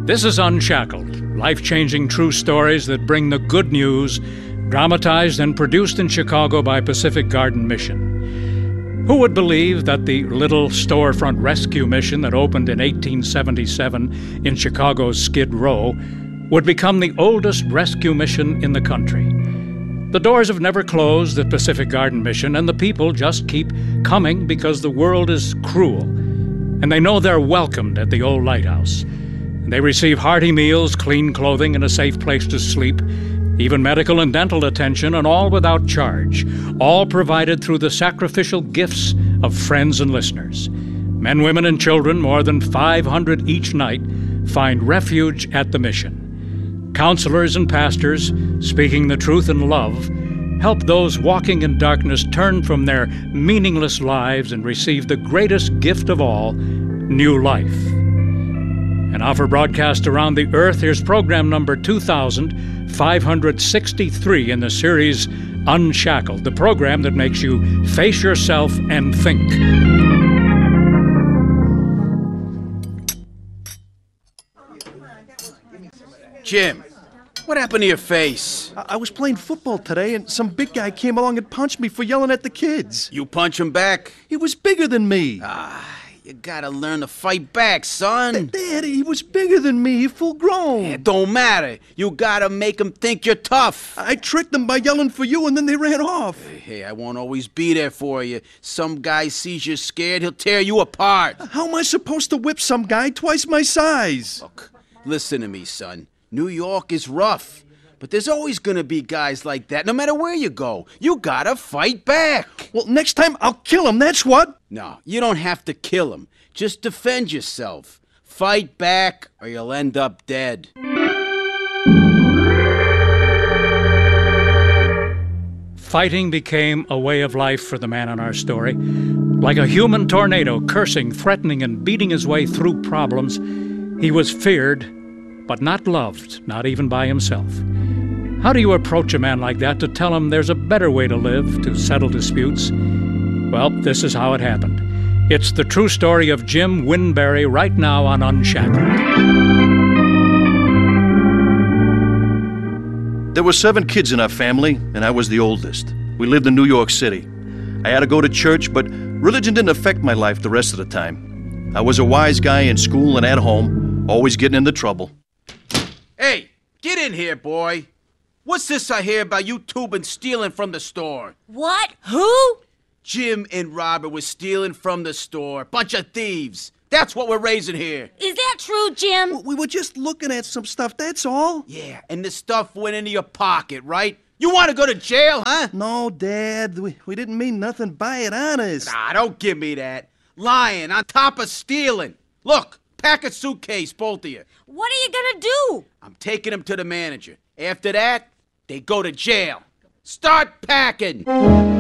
This is Unshackled, life-changing true stories that bring the good news, dramatized and produced in Chicago by Pacific Garden Mission. Who would believe that the little storefront rescue mission that opened in 1877 in Chicago's Skid Row would become the oldest rescue mission in the country? The doors have never closed at Pacific Garden Mission, and the people just keep coming because the world is cruel, and they know they're welcomed at the old lighthouse. They receive hearty meals, clean clothing, and a safe place to sleep, even medical and dental attention, and all without charge, all provided through the sacrificial gifts of friends and listeners. Men, women, and children, more than 500 each night, find refuge at the mission. Counselors and pastors, speaking the truth in love, help those walking in darkness turn from their meaningless lives and receive the greatest gift of all, new life. And now for broadcast around the earth, here's program number 2563 in the series Unshackled, the program that makes you face yourself and think. Jim, what happened to your face? I was playing football today, and some big guy came along and punched me for yelling at the kids. You punch him back? He was bigger than me. You gotta learn to fight back, son. Dad, he was bigger than me, full grown. It don't matter. You gotta make him think you're tough. I tricked them by yelling for you, and then they ran off. Hey, I won't always be there for you. Some guy sees you scared, he'll tear you apart. How am I supposed to whip some guy twice my size? Look, listen to me, son. New York is rough. But there's always gonna be guys like that, no matter where you go. You gotta fight back. Well, next time I'll kill him, that's what. No, you don't have to kill him. Just defend yourself. Fight back, or you'll end up dead. Fighting became a way of life for the man in our story. Like a human tornado, cursing, threatening, and beating his way through problems, he was feared, but not loved, not even by himself. How do you approach a man like that to tell him there's a better way to live, to settle disputes? Well, this is how it happened. It's the true story of Jim Winberry right now on Unshackled. There were 7 kids in our family, and I was the oldest. We lived in New York City. I had to go to church, but religion didn't affect my life the rest of the time. I was a wise guy in school and at home, always getting into trouble. Hey, get in here, boy. What's this I hear about you two been stealing from the store? What? Who? Jim and Robert were stealing from the store. Bunch of thieves. That's what we're raising here. Is that true, Jim? We were just looking at some stuff, that's all. Yeah, and the stuff went into your pocket, right? You want to go to jail, huh? No, Dad. We didn't mean nothing by it, honest. Nah, don't give me that. Lying on top of stealing. Look, pack a suitcase, both of you. What are you gonna do? I'm taking them to the manager. After that, they go to jail. Start packing.